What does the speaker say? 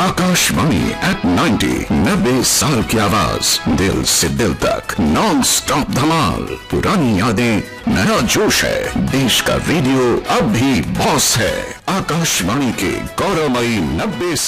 Akashvani eight 90, 90 साल की आवाज, दिल से दिल तक, नॉन स्टॉप धमाल। पुरानी यादें, नया जोश है, देश का रेडियो अब भी बॉस है। आकाशवाणी के गौरवमयी 90